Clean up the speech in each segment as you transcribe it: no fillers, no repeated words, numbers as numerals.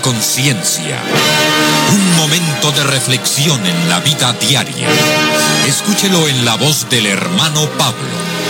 conciencia. Un momento de reflexión en la vida diaria. Escúchelo en la voz del hermano Pablo.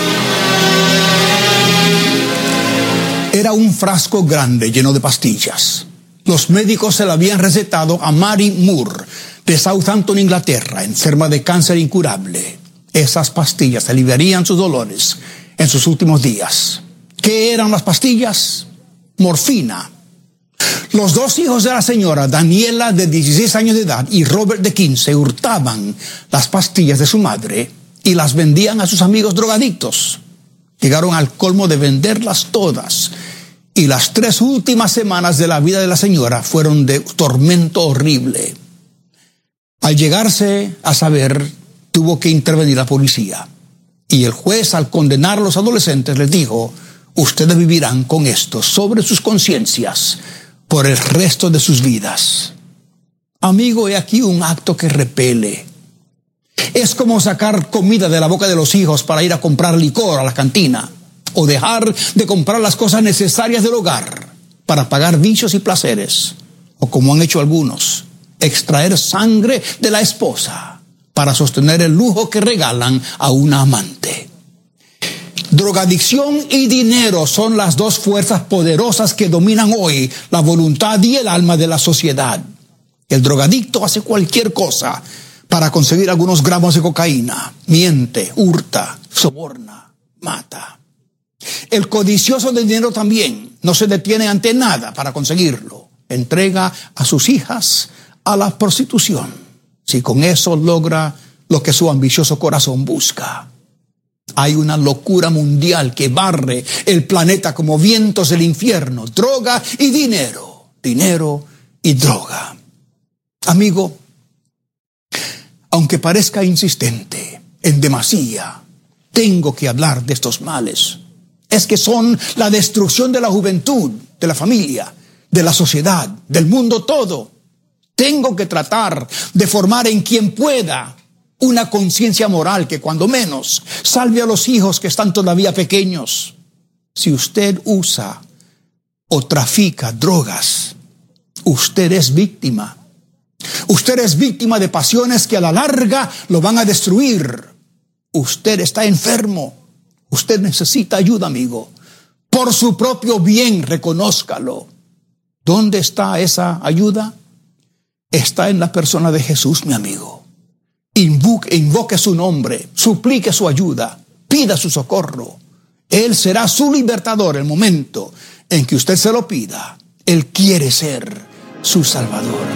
Era un frasco grande lleno de pastillas. Los médicos se la habían recetado a Mary Moore, de Southampton, Inglaterra, enferma de cáncer incurable. Esas pastillas aliviarían sus dolores en sus últimos días. ¿Qué eran las pastillas? Morfina. Los dos hijos de la señora, Daniela, de 16 años de edad, y Robert, de 15, hurtaban las pastillas de su madre y las vendían a sus amigos drogadictos. Llegaron al colmo de venderlas todas. Y las 3 últimas semanas de la vida de la señora fueron de tormento horrible. Al llegarse a saber, tuvo que intervenir la policía. Y el juez, al condenar a los adolescentes, les dijo: ustedes vivirán con esto sobre sus conciencias por el resto de sus vidas. Amigo, he aquí un acto que repele. Es como sacar comida de la boca de los hijos para ir a comprar licor a la cantina, o dejar de comprar las cosas necesarias del hogar para pagar vicios y placeres, o como han hecho algunos, extraer sangre de la esposa para sostener el lujo que regalan a una amante. Drogadicción y dinero son las dos fuerzas poderosas que dominan hoy la voluntad y el alma de la sociedad. El drogadicto hace cualquier cosa para conseguir algunos gramos de cocaína, miente, hurta, soborna, mata. El codicioso del dinero también no se detiene ante nada para conseguirlo. Entrega a sus hijas a la prostitución, si con eso logra lo que su ambicioso corazón busca. Hay una locura mundial que barre el planeta como vientos del infierno. Droga y dinero. Dinero y droga. Amigo, aunque parezca insistente, en demasía, tengo que hablar de estos males. Es que son la destrucción de la juventud, de la familia, de la sociedad, del mundo todo. Tengo que tratar de formar en quien pueda una conciencia moral que cuando menos salve a los hijos que están todavía pequeños. Si usted usa o trafica drogas, usted es víctima. Usted es víctima de pasiones que a la larga lo van a destruir. Usted está enfermo. Usted necesita ayuda, amigo. Por su propio bien, reconózcalo. ¿Dónde está esa ayuda? Está en la persona de Jesús, mi amigo. Invoque su nombre, suplique su ayuda, pida su socorro. Él será su libertador el momento en que usted se lo pida. Él quiere ser su Salvador.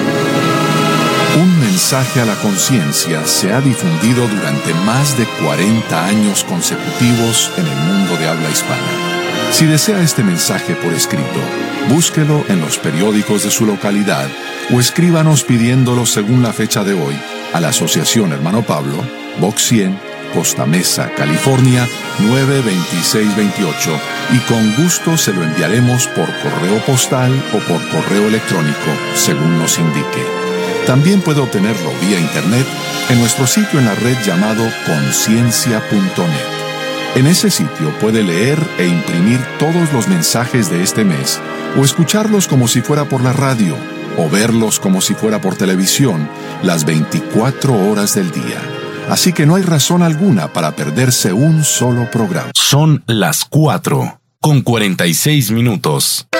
Un mensaje a la conciencia se ha difundido durante más de 40 años consecutivos en el mundo de habla hispana. Si desea este mensaje por escrito, búsquelo en los periódicos de su localidad o escríbanos pidiéndolo según la fecha de hoy a la Asociación Hermano Pablo, Box 100, Costa Mesa, California, 92628, y con gusto se lo enviaremos por correo postal o por correo electrónico, según nos indique. También puede obtenerlo vía internet en nuestro sitio en la red llamado conciencia.net. En ese sitio puede leer e imprimir todos los mensajes de este mes, o escucharlos como si fuera por la radio, o verlos como si fuera por televisión, las 24 horas del día. Así que no hay razón alguna para perderse un solo programa. Son las 4:46.